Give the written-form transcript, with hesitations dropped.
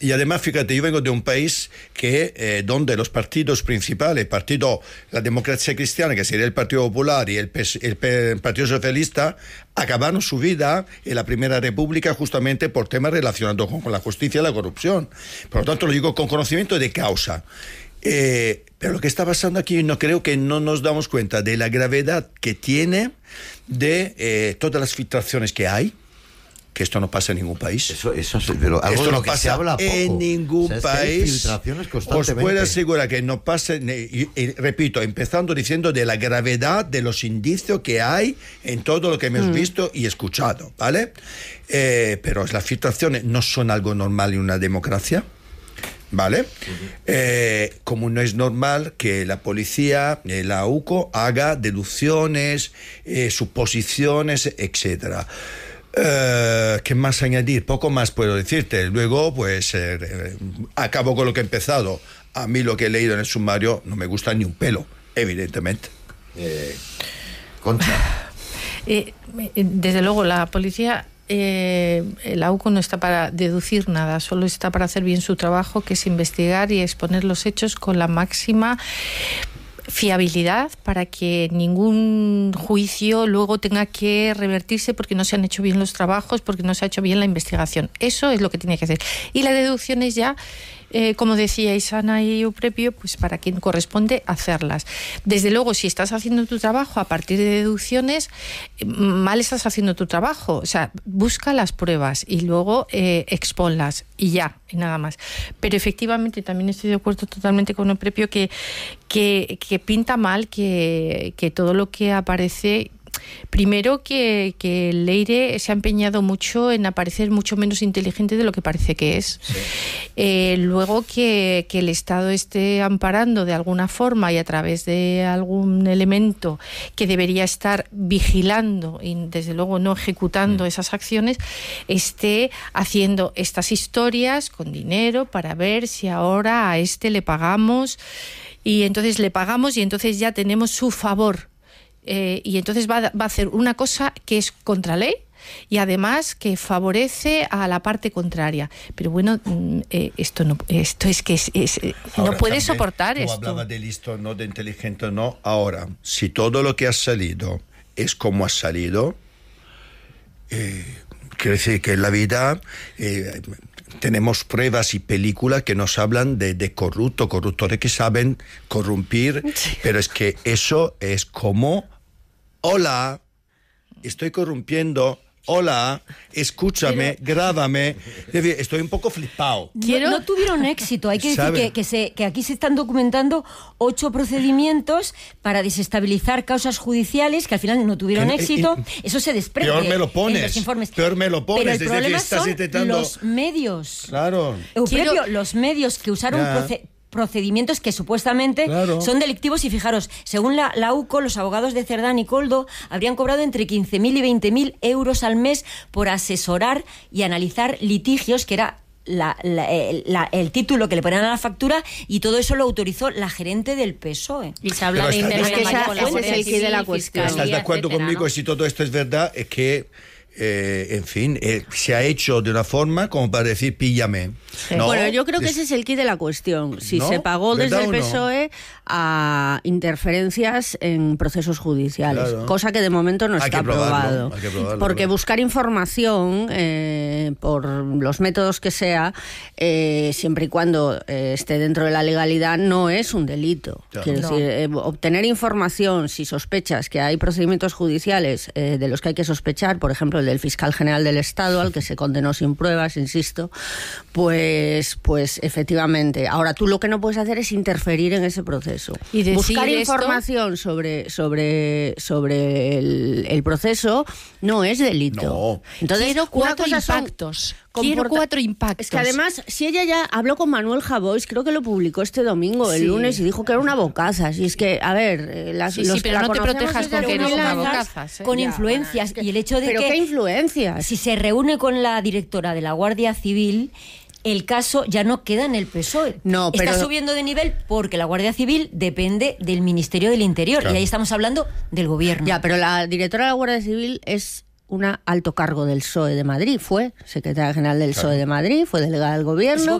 Y además, fíjate, yo vengo de un país donde los partidos principales, la Democracia Cristiana, que sería el Partido Popular, y el Partido Socialista, acabaron su vida en la Primera República justamente por temas relacionados con la justicia y la corrupción. Por lo tanto, lo digo con conocimiento de causa. Pero lo que está pasando aquí, no creo que no nos damos cuenta de la gravedad que tiene de todas las filtraciones que hay. Que esto no pasa en ningún país. Eso pero algo esto de no lo que pasa se habla poco. en ningún país. Filtraciones os constantemente. puedo asegurar que no pasa, repito, empezando diciendo de la gravedad de los indicios que hay en todo lo que hemos visto y escuchado, ¿vale? Pero las filtraciones no son algo normal en una democracia, ¿vale? Como no es normal que la policía, la UCO, haga deducciones, suposiciones, etcétera. ¿Qué más añadir? Poco más puedo decirte. Luego, pues, acabo con lo que he empezado. A mí lo que he leído en el sumario no me gusta ni un pelo, evidentemente. Concha. Desde luego, la policía... la UCO no está para deducir nada, solo está para hacer bien su trabajo, que es investigar y exponer los hechos con la máxima fiabilidad para que ningún juicio luego tenga que revertirse porque no se han hecho bien los trabajos, porque no se ha hecho bien la investigación. Eso es lo que tiene que hacer. Y la deducción es ya, como decíais Ana y Euprepio, pues para quien corresponde hacerlas. Desde luego, si estás haciendo tu trabajo a partir de deducciones, mal estás haciendo tu trabajo. O sea, busca las pruebas y luego exponlas y ya, y nada más. Pero efectivamente también estoy de acuerdo totalmente con Euprepio que pinta mal que todo lo que aparece... Primero que Leire se ha empeñado mucho en aparecer mucho menos inteligente de lo que parece que es. Sí. Luego que el Estado esté amparando de alguna forma y a través de algún elemento que debería estar vigilando y desde luego no ejecutando esas acciones, esté haciendo estas historias con dinero para ver si ahora a este le pagamos y entonces le pagamos y entonces ya tenemos su favor. Y entonces va a hacer una cosa que es contra ley y además que favorece a la parte contraria. Pero bueno, esto no puede soportar esto. Tú hablabas de listo, no de inteligente, no. Ahora, si todo lo que ha salido es como ha salido, quiere decir que en la vida tenemos pruebas y películas que nos hablan de corruptores que saben corrompir, sí. Pero es que eso es como, hola, estoy corrompiendo, hola, escúchame, grábame. Estoy un poco flipado. No tuvieron éxito. Hay que decir que aquí se están documentando 8 procedimientos para desestabilizar causas judiciales que al final no tuvieron éxito. Eso se desprende. Peor me lo pones. En los informes. Peor me lo pones. Pero el problema son los medios. Claro. Euprepio, los medios que usaron procedimientos que supuestamente son delictivos y fijaros, según la UCO, los abogados de Cerdán y Koldo habrían cobrado entre 15.000 y 20.000 euros al mes por asesorar y analizar litigios, que era el título que le ponían a la factura, y todo eso lo autorizó la gerente del PSOE. Y se habla de inteligencia con la Guardia Civil, la cuestión. ¿Estás de acuerdo conmigo? Si todo esto es verdad, es que en fin, se ha hecho de una forma como para decir píllame. Sí. ¿No? Bueno, yo creo que ese es el quid de la cuestión. Si ¿no? se pagó desde el PSOE a interferencias en procesos judiciales, cosa que de momento no está aprobado. Porque buscar información por los métodos que sea, siempre y cuando esté dentro de la legalidad, no es un delito. Quiero decir, obtener información si sospechas que hay procedimientos judiciales de los que hay que sospechar, por ejemplo el del fiscal general del Estado, al que se condenó sin pruebas, insisto, pues efectivamente. Ahora, tú lo que no puedes hacer es interferir en ese proceso. Y buscar información sobre el proceso no es delito. No. Entonces, quiero 4 impactos. Quiero 4 impactos. Es que además, si ella ya habló con Manuel Javois, creo que lo publicó este domingo, el lunes, y dijo que era una bocaza. Si es que, a ver, pero no te protejas porque eres una bocaza. Con influencias. Y el hecho de ¿Pero que... qué influencias? Si se reúne con la directora de la Guardia Civil, el caso ya no queda en el PSOE. No, pero... Está subiendo de nivel porque la Guardia Civil depende del Ministerio del Interior. Claro. Y ahí estamos hablando del gobierno. Ya, pero la directora de la Guardia Civil es un alto cargo del PSOE de Madrid, fue secretaria general del PSOE de Madrid, fue delegada del gobierno,